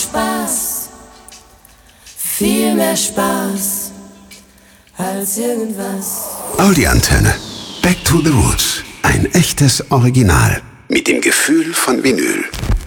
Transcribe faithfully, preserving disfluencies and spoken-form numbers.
Spaß, viel mehr Spaß als irgendwas. Audi-Antenne. Back to the Roots. Ein echtes Original. Mit dem Gefühl von Vinyl.